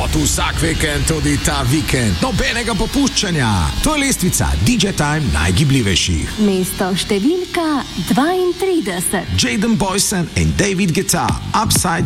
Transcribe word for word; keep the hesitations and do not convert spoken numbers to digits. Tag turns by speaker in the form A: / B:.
A: kot vsak vikend, tudi ta vikend. Nobenega popuščanja. To je lestvica D J Time najgibljivejših.
B: Mesto številka dvaintrideset.
A: Jaden Boysen in David Guetta. Upside